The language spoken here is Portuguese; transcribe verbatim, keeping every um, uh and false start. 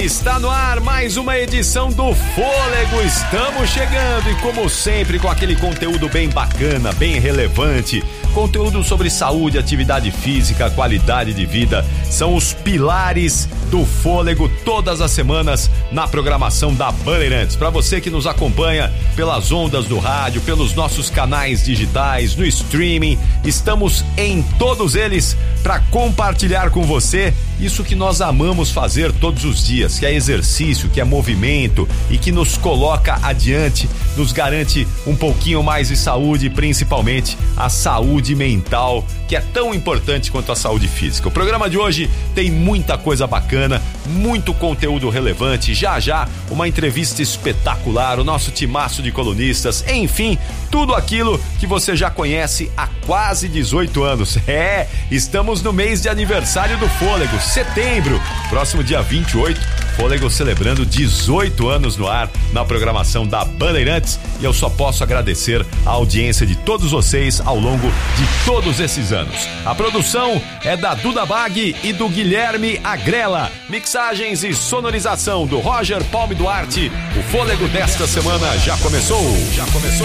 Está no ar mais uma edição do Fôlego. Estamos chegando e, como sempre, com aquele conteúdo bem bacana, bem relevante. Conteúdo sobre saúde, atividade física, qualidade de vida. São os pilares do Fôlego todas as semanas na programação da Bandeirantes. Para você que nos acompanha pelas ondas do rádio, pelos nossos canais digitais, no streaming, estamos em todos eles para compartilhar com você isso que nós amamos fazer todos os dias, que é exercício, que é movimento e que nos coloca adiante, nos garante um pouquinho mais de saúde e principalmente a saúde mental, que é tão importante quanto a saúde física. O programa de hoje tem muita coisa bacana, muito conteúdo relevante, já já uma entrevista espetacular, o nosso timaço de colunistas, enfim, tudo aquilo que você já conhece há quase dezoito anos. É, estamos no mês de aniversário do Fôlego, setembro, próximo dia vinte e oito, Fôlego celebrando dezoito anos no ar na programação da Bandeirantes, e eu só posso agradecer a audiência de todos vocês ao longo de todos esses anos. A produção é da Duda Bag e do Guilherme Agrela, mixagens e sonorização do Roger Palme Duarte. O Fôlego desta semana já começou, já começou.